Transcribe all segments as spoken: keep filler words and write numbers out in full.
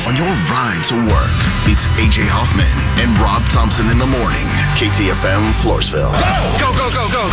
on your ride to work. It's A J Hoffman and Rob Thompson in the morning. K T F M, Floresville. Go, go, go, go, go.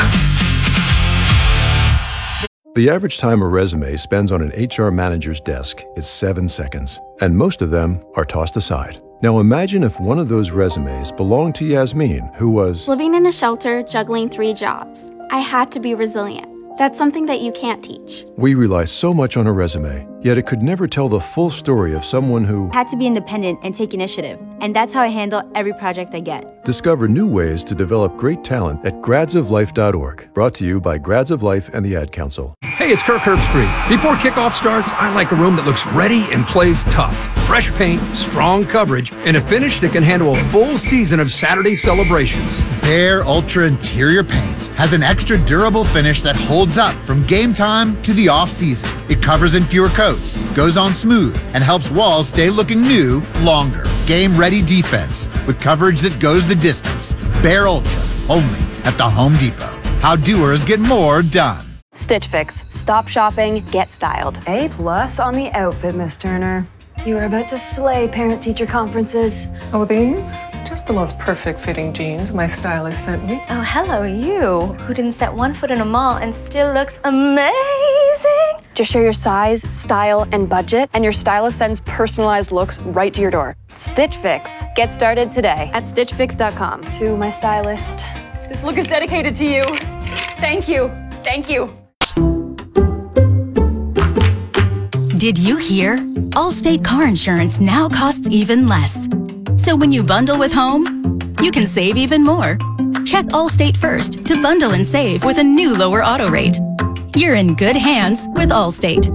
The average time a resume spends on an H R manager's desk is seven seconds, and most of them are tossed aside. Now imagine if one of those resumes belonged to Yasmin, who was living in a shelter, juggling three jobs. I had to be resilient. That's something that you can't teach. We rely so much on a resume, yet it could never tell the full story of someone who had to be independent and take initiative. And that's how I handle every project I get. Discover new ways to develop great talent at grads of life dot org. Brought to you by Grads of Life and the Ad Council. Hey, it's Kirk Herbstreit. Before kickoff starts, I like a room that looks ready and plays tough. Fresh paint, strong coverage, and a finish that can handle a full season of Saturday celebrations. Behr Ultra Interior Paint has an extra durable finish that holds up from game time to the off-season. It covers in fewer coats, goes on smooth, and helps walls stay looking new longer. Game-ready defense with coverage that goes the distance. Behr Ultra, only at the Home Depot. How doers get more done. Stitch Fix. Stop shopping, get styled. A plus on the outfit, Miss Turner. You are about to slay parent-teacher conferences. Oh, these? Just the most perfect fitting jeans my stylist sent me. Oh, hello, you, who didn't set one foot in a mall and still looks amazing. Just share your size, style, and budget, and your stylist sends personalized looks right to your door. Stitch Fix. Get started today at stitch fix dot com. To my stylist, this look is dedicated to you. Thank you. Thank you. Did you hear? Allstate car insurance now costs even less. So when you bundle with home, you can save even more. Check Allstate first to bundle and save with a new lower auto rate. You're in good hands with Allstate.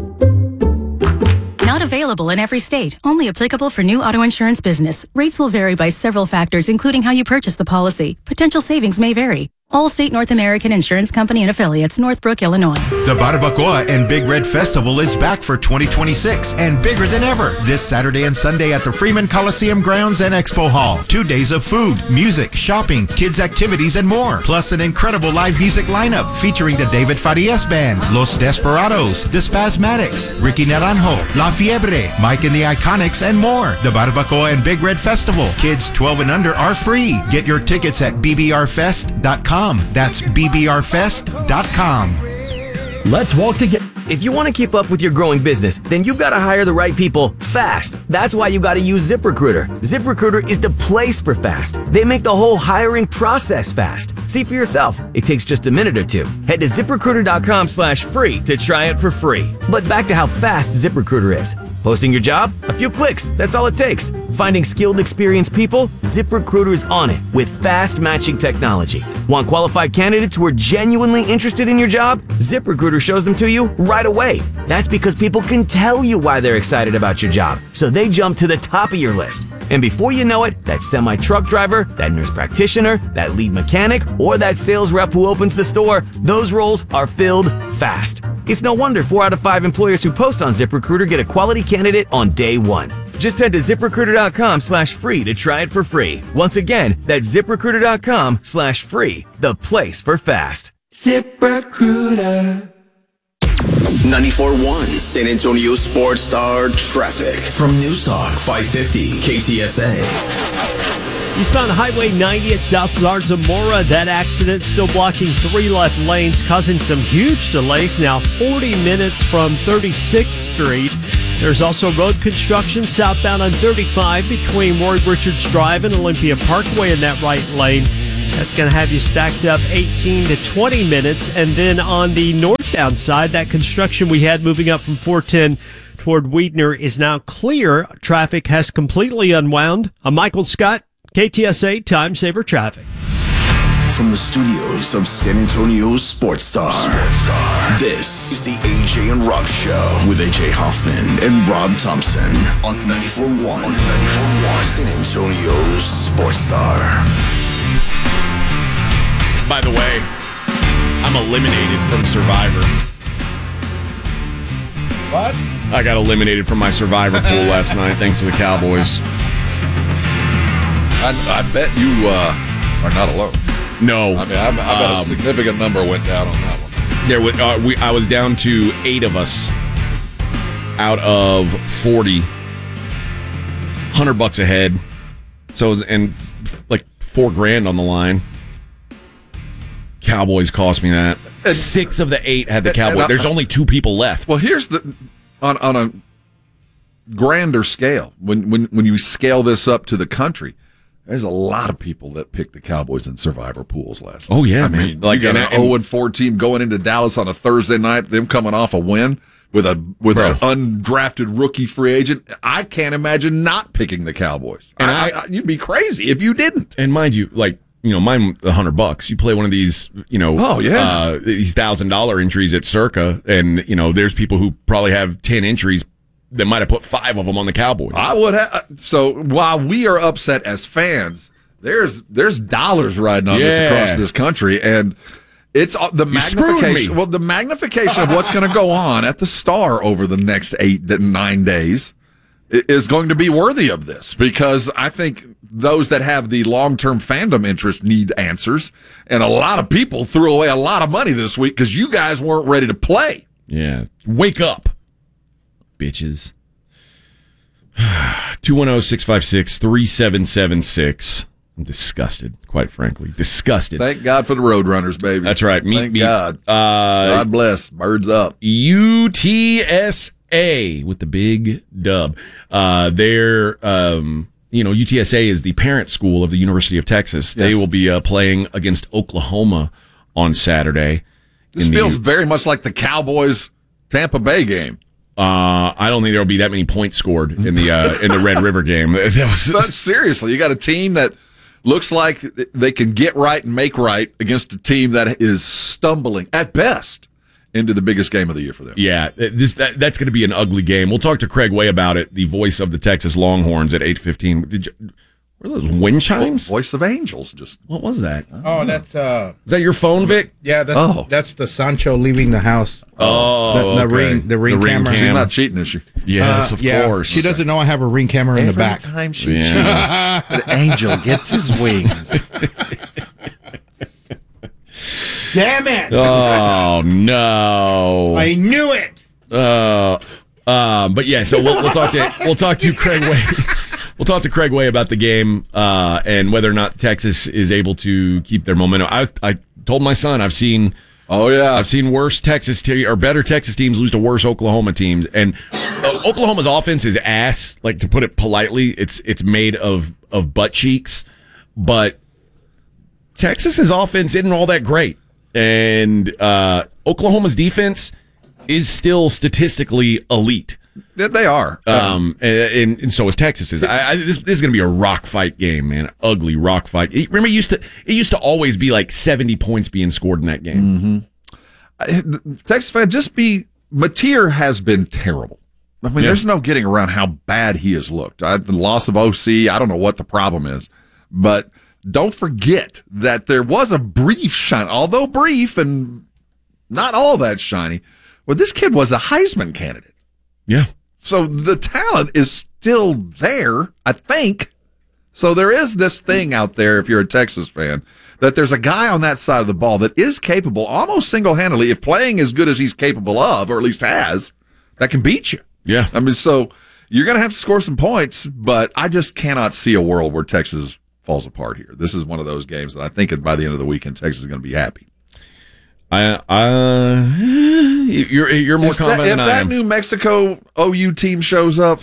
Not available in every state. Only applicable for new auto insurance business. Rates will vary by several factors, including how you purchase the policy. Potential savings may vary. Allstate North American Insurance Company and Affiliates, Northbrook, Illinois. The Barbacoa and Big Red Festival is back for twenty twenty-six and bigger than ever. This Saturday and Sunday at the Freeman Coliseum Grounds and Expo Hall. Two days of food, music, shopping, kids' activities, and more. Plus an incredible live music lineup featuring the David Farias Band, Los Desperados, The Spasmatics, Ricky Naranjo, La Fiebre, Mike and the Iconics, and more. The Barbacoa and Big Red Festival. Kids twelve and under are free. Get your tickets at b b r fest dot com. That's b b r fest dot com. Let's walk together. If you want to keep up with your growing business, then you've got to hire the right people fast. That's why you got to use ZipRecruiter. ZipRecruiter is the place for fast. They make the whole hiring process fast. See for yourself. It takes just a minute or two. Head to ZipRecruiter dot com slash free to try it for free. But back to how fast ZipRecruiter is. Posting your job? A few clicks. That's all it takes. Finding skilled, experienced people? ZipRecruiter is on it with fast matching technology. Want qualified candidates who are genuinely interested in your job? ZipRecruiter shows them to you right away. That's because people can tell you why they're excited about your job, so they jump to the top of your list. And before you know it, that semi-truck driver, that nurse practitioner, that lead mechanic, or that sales rep who opens the store, those roles are filled fast. It's no wonder four out of five employers who post on ZipRecruiter get a quality candidate on day one. Just head to ZipRecruiter dot com slash free to try it for free. Once again, that's ZipRecruiter dot com slash free, the place for fast. ZipRecruiter. ninety-four point one San Antonio Sports Star Traffic from News Talk five fifty K T S A. Eastbound Highway ninety at South Zarzamora. That accident still blocking three left lanes, causing some huge delays. Now forty minutes from thirty-sixth Street. There's also road construction southbound on thirty-five between Roy Richards Drive and Olympia Parkway in that right lane. That's going to have you stacked up eighteen to twenty minutes. And then on the northbound side, that construction we had moving up from four ten toward Weidner is now clear. Traffic has completely unwound. I'm Michael Scott, K T S A Time Saver Traffic. From the studios of San Antonio Sports Star, this is the A J and Rob Show with A J Hoffman and Rob Thompson on ninety-four point one San Antonio Sports Star. By the way, I'm eliminated from Survivor. What? I got eliminated from my Survivor pool last night thanks to the Cowboys. I, I bet you uh, are not alone. No. I mean, I, I bet um, a significant number went down on that one. There was, uh, we, I was down to eight of us out of forty hundred bucks a head. So and like four grand on the line. Cowboys cost me that. And, Six of the eight had the Cowboys. I, There's only two people left. Well, here's the on on a grander scale. When when when you scale this up to the country, there's a lot of people that picked the Cowboys in survivor pools last night. Oh yeah, I man. mean, Like you got and, an oh and four team going into Dallas on a Thursday night. Them coming off a win with a with Bro. an undrafted rookie free agent. I can't imagine not picking the Cowboys. And I, I, I, you'd be crazy if you didn't. And mind you, like. You know, mine a hundred bucks. You play one of these, you know, oh yeah, uh, these thousand dollar entries at Circa, and you know, there's people who probably have ten entries that might have put five of them on the Cowboys. I would have. So while we are upset as fans, there's there's dollars riding on yeah. this across this country, and it's the you magnification. Well, the magnification of what's going to go on at the Star over the next eight to nine days is going to be worthy of this, because I think those that have the long-term fandom interest need answers, and a lot of people threw away a lot of money this week because you guys weren't ready to play. Yeah. Wake up, bitches. two one zero, six five six, three seven seven six. I'm disgusted, quite frankly. Disgusted. Thank God for the Roadrunners, baby. That's right. Meet Thank me. God. Uh, God bless. Birds up. U T S A with the big dub. Uh, they're, um, you know, U T S A is the parent school of the University of Texas. Yes. They will be uh, playing against Oklahoma on Saturday. This feels the, very much like the Cowboys Tampa Bay game. Uh, I don't think there will be that many points scored in the uh, in the Red River game. That was, but seriously, you got a team that looks like they can get right and make right against a team that is stumbling at best into the biggest game of the year for them. Yeah, this that, that's going to be an ugly game. We'll talk to Craig Way about it, the voice of the Texas Longhorns at eight fifteen. Did you, were those wind chimes? Voice of Angels. Just what was that? Oh, that's uh. Is that your phone, Vic? Yeah, that's oh. that's the Sancho leaving the house. Oh, the, the okay. ring, the ring the camera. Ring She's not cheating, is she? Yes, uh, of yeah, course. She doesn't know I have a ring camera in Every the back. Every time she yeah. cheats, the angel gets his wings. Damn it! Oh no! I knew it. Uh, um, but yeah, so we'll, we'll talk to we'll talk to Craig Way. We'll talk to Craig Way about the game uh, and whether or not Texas is able to keep their momentum. I I told my son I've seen oh yeah I've seen worse Texas te- or better Texas teams lose to worse Oklahoma teams, and uh, Oklahoma's offense is ass. Like, to put it politely, it's it's made of of butt cheeks, but Texas's offense isn't all that great. And uh, Oklahoma's defense is still statistically elite. They are. Um, and, and so is Texas's. I, I, this, this is going to be a rock fight game, man. Ugly rock fight. It, remember, it used to it used to always be like seventy points being scored in that game. Mm-hmm. Texas fan, just be Mateer has been terrible. I mean, yeah. there's no getting around how bad he has looked. I, the loss of O C, I don't know what the problem is, but don't forget that there was a brief shine, although brief and not all that shiny, where this kid was a Heisman candidate. Yeah. So the talent is still there, I think. So there is this thing out there, if you're a Texas fan, that there's a guy on that side of the ball that is capable, almost single-handedly, if playing as good as he's capable of, or at least has, that can beat you. Yeah. I mean, so you're going to have to score some points, but I just cannot see a world where Texas falls apart here. This is one of those games that I think by the end of the weekend, Texas is going to be happy. I, uh, you're you're more if confident that, than I am. If that New Mexico O U team shows up,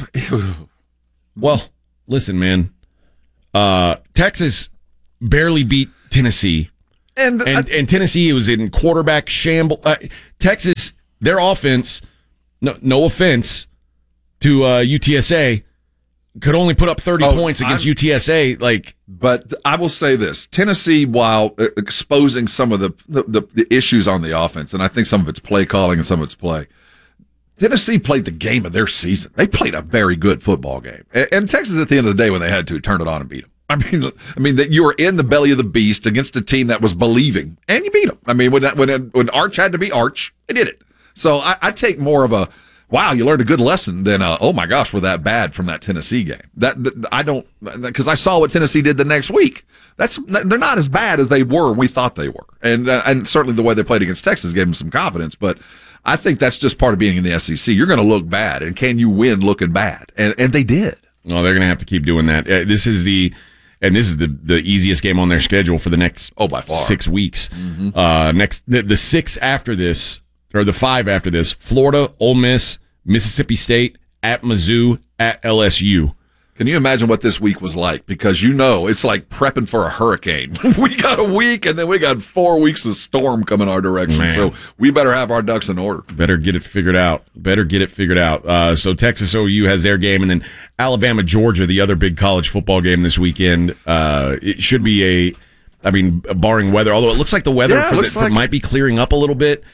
well, listen, man. Uh, Texas barely beat Tennessee, and and, I, and Tennessee was in quarterback shamble. Uh, Texas, their offense, no, no offense to uh, U T S A, could only put up thirty oh, points against I'm, U T S A. Like, but I will say this: Tennessee, while exposing some of the, the, the, the issues on the offense, and I think some of it's play calling and some of it's play, Tennessee played the game of their season. They played a very good football game, and, and Texas, at the end of the day, when they had to, turned it on and beat them. I mean, I mean that you were in the belly of the beast against a team that was believing, and you beat them. I mean, when that, when when Arch had to be Arch, they did it. So I, I take more of a wow, you learned a good lesson, then, uh, oh my gosh, we're that bad from that Tennessee game. That, that I don't, because I saw what Tennessee did the next week. That's they're not as bad as they were. We thought they were, and uh, and certainly the way they played against Texas gave them some confidence. But I think that's just part of being in the S E C. You're going to look bad, and can you win looking bad? And and they did. No, they're going to have to keep doing that. Uh, this is the, and this is the the easiest game on their schedule for the next oh by far six weeks. Mm-hmm. Uh, next the, the six after this, or the five after this: Florida, Ole Miss, Mississippi State, at Mizzou, at L S U. Can you imagine what this week was like? Because you know it's like prepping for a hurricane. We got a week, and then we got four weeks of storm coming our direction. Man. So we better have our ducks in order. Better get it figured out. Better get it figured out. Uh, so Texas O U has their game, and then Alabama, Georgia, the other big college football game this weekend. Uh, it should be a, I mean, barring weather, although it looks like the weather Yeah, for looks the, for like- might be clearing up a little bit.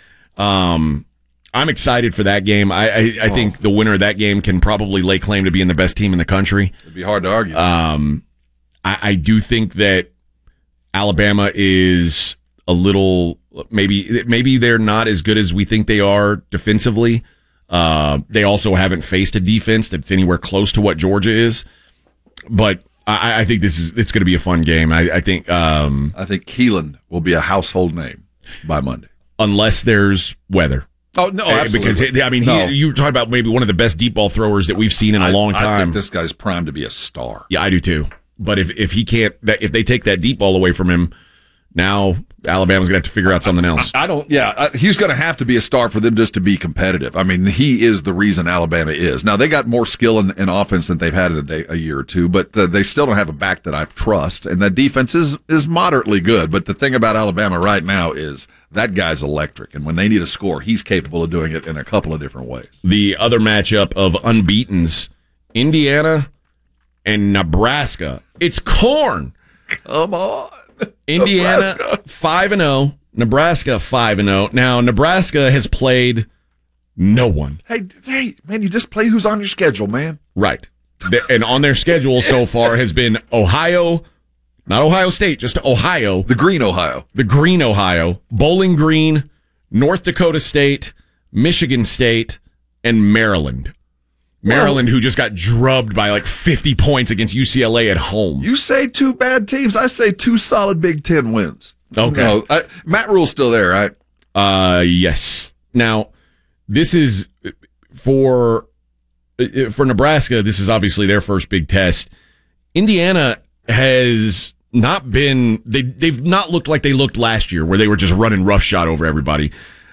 Um, I'm excited for that game. I, I, I Oh. think the winner of that game can probably lay claim to being the best team in the country. It'd be hard to argue. Um, I, I do think that Alabama is a little maybe maybe they're not as good as we think they are defensively. Uh, they also haven't faced a defense that's anywhere close to what Georgia is. But I, I think this is it's going to be a fun game. I, I think um, I think Keelan will be a household name by Monday, unless there's weather. Oh no, Uh, absolutely. Because I mean, No. he, you were talking about maybe one of the best deep ball throwers that we've seen in a I- long I time. think this guy's primed to be a star. Yeah, I do too. But if if he can't, that if they take that deep ball away from him, now Alabama's gonna have to figure out something else. I don't. Yeah, uh, he's going to have to be a star for them just to be competitive. I mean, he is the reason Alabama is. Now they got more skill in, in offense than they've had in a, day, a year or two, but uh, they still don't have a back that I trust, and that defense is is moderately good. But the thing about Alabama right now is that guy's electric, and when they need a score, he's capable of doing it in a couple of different ways. The other matchup of unbeatens, Indiana and Nebraska. It's corn. Come on, Indiana five and zero, Nebraska five and zero. Now Nebraska has played no one. Hey, hey, man, you just play who's on your schedule, man. Right. The- And on their schedule so far has been Ohio, not Ohio State, just Ohio. The Green Ohio. The Green Ohio, Bowling Green, North Dakota State, Michigan State, and Maryland. Maryland, who just got drubbed by like fifty points against U C L A at home. You say two bad teams. I say two solid Big Ten wins. Okay. No, I, Matt Rule's still there, right? Uh, yes. Now, this is for for Nebraska. This is obviously their first big test. Indiana has not been. They they've not looked like they looked last year, where they were just running roughshod over everybody.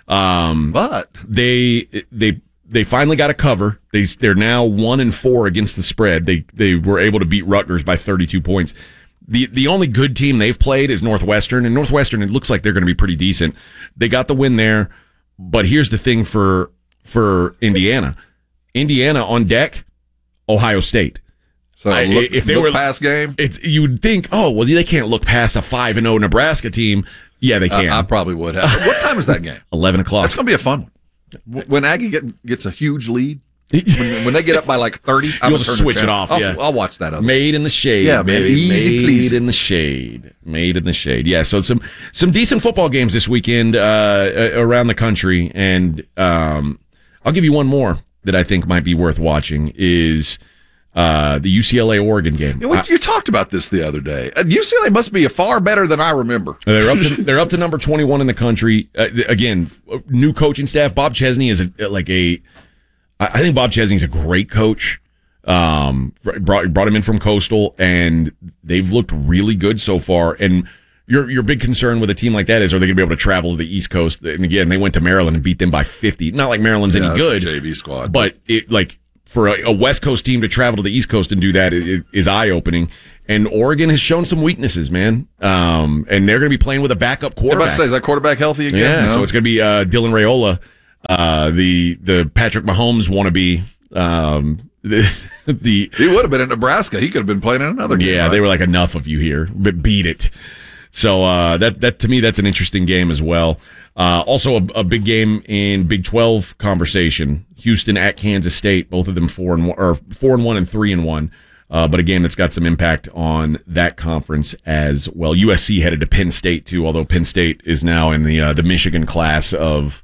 Um, but they they. They finally got a cover. They they're now one and four against the spread. They they were able to beat Rutgers by thirty-two points. The the only good team they've played is Northwestern, and Northwestern, it looks like they're going to be pretty decent. They got the win there, but here's the thing for for Indiana. Indiana on deck, Ohio State. So I- look, if they look were past game, it's you would think, oh well, they can't look past a five and zero Nebraska team. Yeah, they can. I, I probably would have. What time is that game? Eleven o'clock. That's going to be a fun one. When Aggie get, gets a huge lead, when, when they get up by like thirty, I'm You'll gonna just turn the switch it channel. off. I'll, Yeah, I'll watch that. Other Made in the shade. Yeah, man. baby. Easy Made peasy. in the shade. Made in the shade. Yeah. So some some decent football games this weekend uh, around the country, and um, I'll give you one more that I think might be worth watching is uh, the U C L A Oregon game. You, know, you talked about this the other day. Uh, U C L A must be far better than I remember. They're up to they're up to number twenty-one in the country. Uh, again, new coaching staff. Bob Chesney is a, like a. I I think Bob Chesney is a great coach. Um, brought brought him in from Coastal, and they've looked really good so far. And your your big concern with a team like that is, are they going to be able to travel to the East Coast? And again, they went to Maryland and beat them by fifty. Not like Maryland's Yeah, any it's a good, J V squad, but it like for a, a West Coast team to travel to the East Coast and do that is, is eye opening. And Oregon has shown some weaknesses, man. Um, and they're going to be playing with a backup I was about quarterback. to say, is that quarterback healthy again? Yeah, No? so it's going to be uh, Dylan Raiola, uh, the the Patrick Mahomes wannabe. Um, the, the he would have been in Nebraska. He could have been playing in another game. yeah, right? they were like, enough of you here, but beat it. So uh, that that to me, that's an interesting game as well. Uh, also, a, a big game in Big twelve conversation: Houston at Kansas State. Both of them four and one, or four and one and three and one. Uh, but a game that's got some impact on that conference as well. U S C headed to Penn State too, although Penn State is now in the uh, the Michigan class of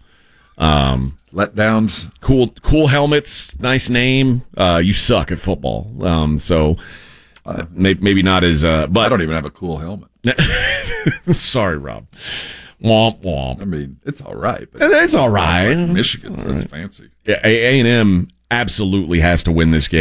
um, letdowns. Cool, cool helmets, nice name. Uh, you suck at football, um, so uh, may, maybe not as. Uh, but I don't even have a cool helmet. Sorry, Rob. Womp womp. I mean, it's all right. But It's all right. Michigan, It's all that's right. fancy. Yeah, A and M absolutely has to win this game.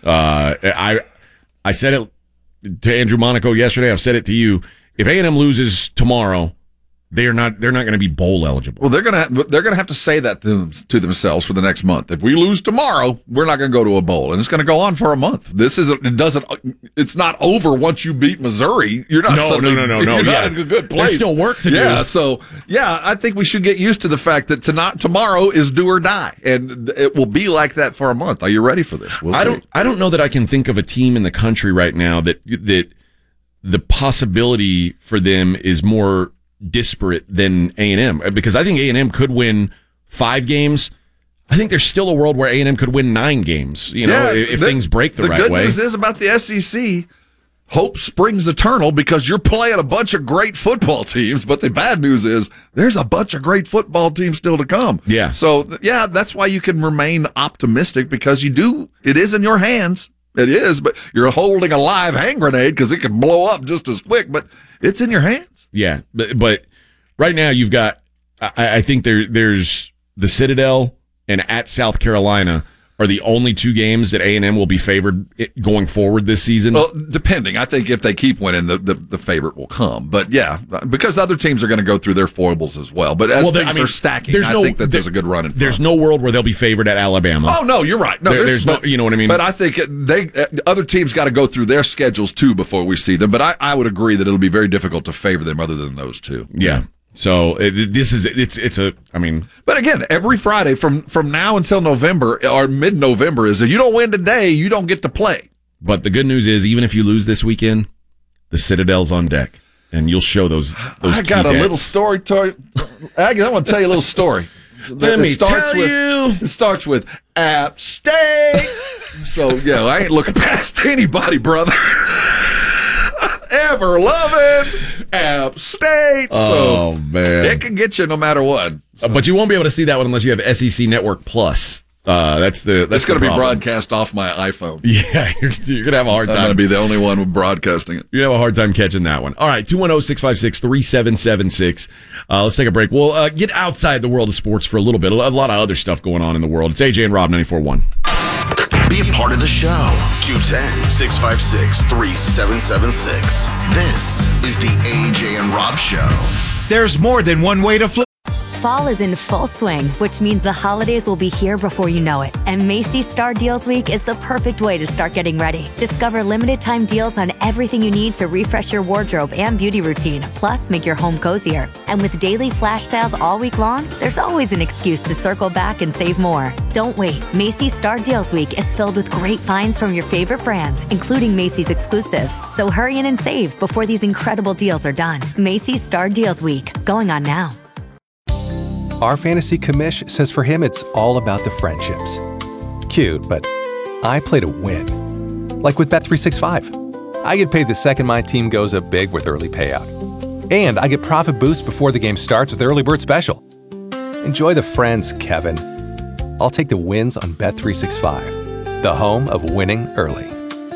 Uh, I I said it to Andrew Monaco yesterday. I've said it to you. If A and M loses tomorrow, they are not. They're not going to be bowl eligible. Well, they're gonna they're gonna have to say that to, them, to themselves for the next month. If we lose tomorrow, we're not going to go to a bowl, and it's going to go on for a month. This isn't. It doesn't. It's not over once you beat Missouri. You're not. No, suddenly, no, no, no, no. You're Yeah. not in a good place. There's still work to do. Yeah. So yeah, I think we should get used to the fact that tonight, tomorrow is do or die, and it will be like that for a month. Are you ready for this? We'll I see. don't. I don't know that I can think of a team in the country right now that that the possibility for them is more disparate than A and M, because I think A and M could win five games. I think there's still a world where A and M could win nine games, you know, Yeah, if the, things break the, the right good way. news is about the S E C, hope springs eternal because you're playing a bunch of great football teams, but the bad news is there's a bunch of great football teams still to come. Yeah. So, yeah, that's why you can remain optimistic, because you do, it is in your hands. It is, but you're holding a live hand grenade because it can blow up just as quick, but it's in your hands. Yeah, but but right now you've got. I, I think there there's the Citadel and at South Carolina are the only two games that A and M will be favored going forward this season. Well, depending, I think if they keep winning, the, the, the favorite will come. But yeah, because other teams are going to go through their foibles as well. But as well, things I mean, are stacking, there's I no, think that there's there, a good run in front. There's no world where they'll be favored at Alabama. Oh no, you're right. No, there, there's, there's no, you know what I mean. But I think they other teams got to go through their schedules too before we see them. But I, I would agree that it'll be very difficult to favor them other than those two. Yeah. So it, this is it's it's a I mean, but again, every Friday from from now until November or mid November is that you don't win today, you don't get to play. But the good news is, even if you lose this weekend, the Citadel's on deck, and you'll show those. those I got a dads. little story. To, Aggie, I want to tell you a little story. Let it me starts tell with, you. It starts with App State. So yeah, I ain't looking past anybody, brother. Ever loving App State. Oh so man, it can get you no matter what. Uh, but you won't be able to see that one unless you have S E C Network Plus. Uh, that's the that's it's going to the be problem. broadcast off my iPhone. Yeah, you're, you're going to have a hard time. I'm going to be the only one broadcasting it. You have a hard time catching that one. All right, two one zero, six five six, three seven seven six. Uh, let's take a break. We'll uh, get outside the world of sports for a little bit. A lot of other stuff going on in the world. It's A J and Rob, ninety-four point one. Be a part of the show. two one zero, six five six, three seven seven six. This is the A J and Rob Show. There's more than one way to flip. Fall is in full swing, which means the holidays will be here before you know it. And Macy's Star Deals Week is the perfect way to start getting ready. Discover limited time deals on everything you need to refresh your wardrobe and beauty routine, plus make your home cozier. And with daily flash sales all week long, there's always an excuse to circle back and save more. Don't wait. Macy's Star Deals Week is filled with great finds from your favorite brands, including Macy's exclusives. So hurry in and save before these incredible deals are done. Macy's Star Deals Week, going on now. Our fantasy commish says for him it's all about the friendships. Cute, but I play to win. Like with Bet three sixty-five. I get paid the second my team goes up big with early payout. And I get profit boost before the game starts with Early Bird Special. Enjoy the friends, Kevin. I'll take the wins on Bet three sixty-five, the home of winning early.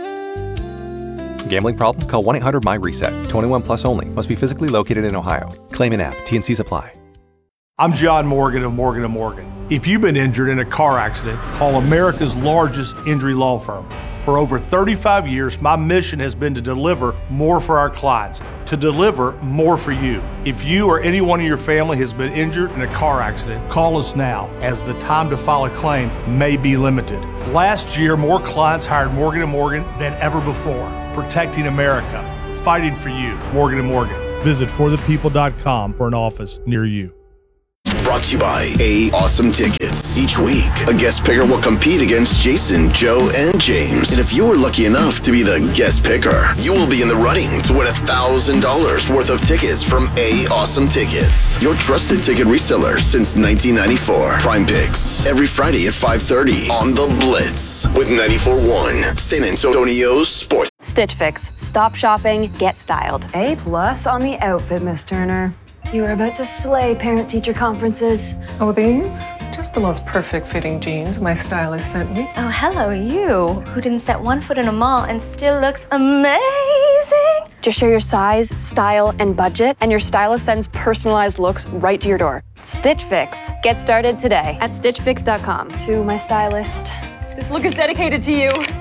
Gambling problem? Call one eight hundred M Y RESET. twenty-one plus only. Must be physically located in Ohio. Claim in app. T N Cs apply. I'm John Morgan of Morgan and Morgan. If you've been injured in a car accident, call America's largest injury law firm. For over thirty-five years, my mission has been to deliver more for our clients, to deliver more for you. If you or anyone in your family has been injured in a car accident, call us now, as the time to file a claim may be limited. Last year, more clients hired Morgan and Morgan than ever before, protecting America, fighting for you. Morgan and Morgan. Visit for the people dot com for an office near you. Brought to you by A Awesome Tickets. Each week, a guest picker will compete against Jason, Joe, and James. And if you were lucky enough to be the guest picker, you will be in the running to win one thousand dollars worth of tickets from A Awesome Tickets, your trusted ticket reseller since nineteen ninety-four. Prime Picks, every Friday at five thirty on The Blitz with ninety-four point one San Antonio's Sports. Stitch Fix. Stop shopping, get styled. A plus on the outfit, Miss Turner. You are about to slay parent-teacher conferences. Oh, these? Just the most perfect fitting jeans my stylist sent me. Oh, hello, you, who didn't set one foot in a mall and still looks amazing. Just share your size, style, and budget, and your stylist sends personalized looks right to your door. Stitch Fix. Get started today at stitch fix dot com. To my stylist. This look is dedicated to you.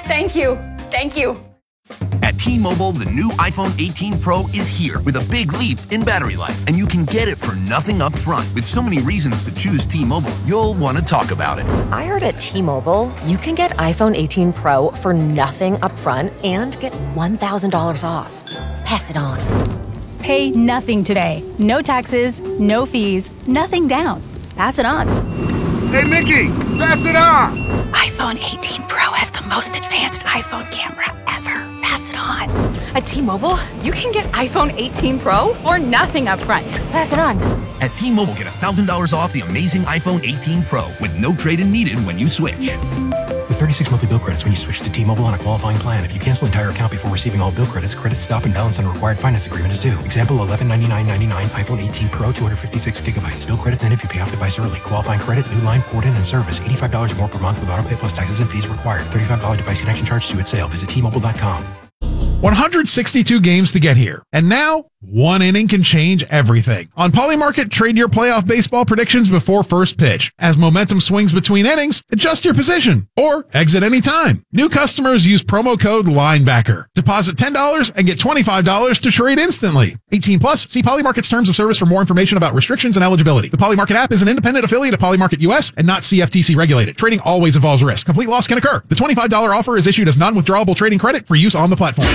Thank you. Thank you. At T-Mobile, the new iPhone eighteen Pro is here with a big leap in battery life, and you can get it for nothing up front. With so many reasons to choose T-Mobile, you'll want to talk about it. I heard at T-Mobile, you can get iPhone eighteen Pro for nothing up front and get one thousand dollars off. Pass it on. Pay nothing today. No taxes, no fees, nothing down. Pass it on. Hey, Mickey, pass it on. iPhone eighteen Pro has the most advanced iPhone camera ever. Pass it on. At T-Mobile, you can get iPhone eighteen Pro for nothing up front. Pass it on. At T-Mobile, get one thousand dollars off the amazing iPhone eighteen Pro with no trade-in needed when you switch. With thirty-six monthly bill credits when you switch to T-Mobile on a qualifying plan. If you cancel entire account before receiving all bill credits, credit stop and balance on a required finance agreement is due. Example, eleven ninety-nine ninety-nine iPhone eighteen Pro, two hundred fifty-six gigabytes. Bill credits end if you pay off device early. Qualifying credit, new line, port in, and service. eighty-five dollars more per month with autopay plus taxes and fees required. thirty-five dollars device connection charge due at sale. Visit T Mobile dot com. one hundred sixty-two games to get here. And now, one inning can change everything. On Polymarket, trade your playoff baseball predictions before first pitch. As momentum swings between innings, adjust your position or exit anytime. New customers use promo code LINEBACKER. Deposit ten dollars and get twenty-five dollars to trade instantly. eighteen plus, see Polymarket's terms of service for more information about restrictions and eligibility. The Polymarket app is an independent affiliate of Polymarket U S and not C F T C regulated. Trading always involves risk. Complete loss can occur. The twenty-five dollars offer is issued as non-withdrawable trading credit for use on the platform.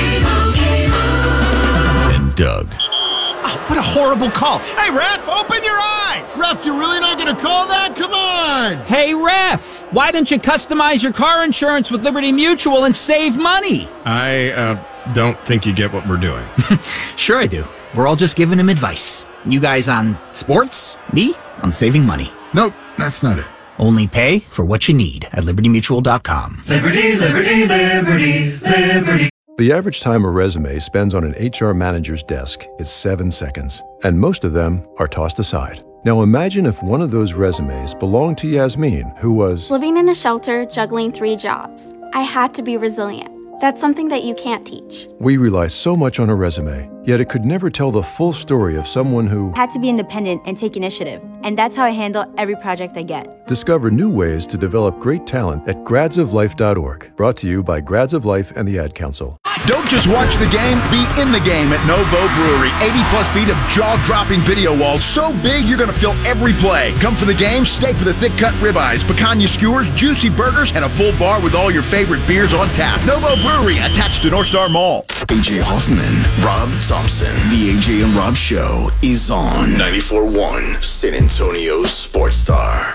And Doug. Oh, what a horrible call. Hey, ref, open your eyes. Ref, you're really not going to call that? Come on. Hey, ref, why don't you customize your car insurance with Liberty Mutual and save money? I uh, don't think you get what we're doing. Sure I do. We're all just giving him advice. You guys on sports, me on saving money. Nope, that's not it. Only pay for what you need at liberty mutual dot com. Liberty, liberty, liberty, liberty. The average time a resume spends on an H R manager's desk is seven seconds, and most of them are tossed aside. Now imagine if one of those resumes belonged to Yasmin, who was Living in a shelter, juggling three jobs. I had to be resilient. That's something that you can't teach. We rely so much on a resume, yet it could never tell the full story of someone who Had to be independent and take initiative, and that's how I handle every project I get. Discover new ways to develop great talent at grads of life dot org. Brought to you by Grads of Life and the Ad Council. Don't just watch the game, be in the game at Novo Brewery. eighty plus feet of jaw-dropping video walls, so big you're going to feel every play. Come for the game, stay for the thick-cut ribeyes, picanha skewers, juicy burgers, and a full bar with all your favorite beers on tap. Novo Brewery, attached to North Star Mall. A J Hoffman, Rob Thompson. The A J and Rob Show is on ninety-four point one San Antonio Sports Star.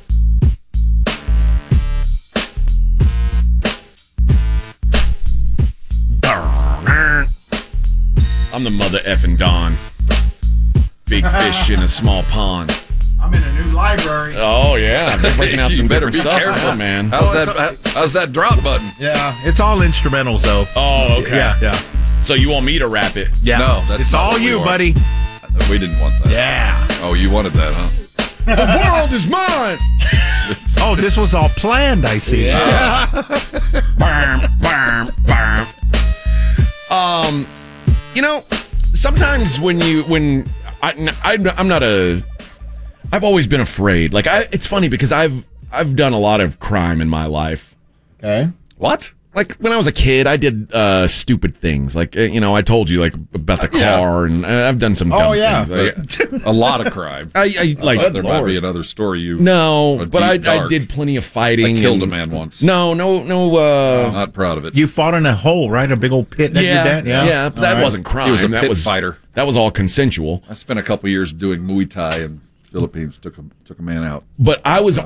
I'm the mother effing Don. Big fish in a small pond. I'm in a new library. Oh yeah, they're breaking out You some better different be stuff, careful. huh, man. How's that? How's that drop button? Yeah, it's all instrumentals though. Oh, okay. Yeah, yeah. So you want me to rap it? Yeah. No, that's it's not all what we you, want. buddy. We didn't want that. Yeah. Oh, you wanted that, huh? The world is mine. Oh, this was all planned, I see. Yeah. Bam, bam, bam. Um, you know, sometimes when you when I, I I'm not a I've always been afraid. Like I, it's funny because I've I've done a lot of crime in my life. Okay. What? Like when I was a kid, I did uh, stupid things. Like uh, you know, I told you like about the car, and uh, I've done some. Dumb Oh, yeah. things. A lot of crime. I, I like. there might be another story you. No, would but be I, I dark. did plenty of fighting. I killed and- a man once. No, no, no. Uh, I'm not proud of it. You fought in a hole, right? A big old pit that yeah, you did that? yeah, Yeah. but that All right. wasn't crime. He was a that pit was fighter. That was all consensual. I spent a couple years doing Muay Thai in the Philippines. Took a took a man out. But I was